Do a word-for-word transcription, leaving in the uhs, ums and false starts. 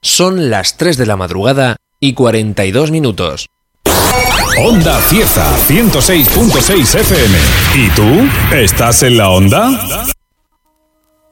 Son las tres de la madrugada y cuarenta y dos minutos. Onda Cieza ciento seis punto seis F M. ¿Y tú? ¿Estás en la onda?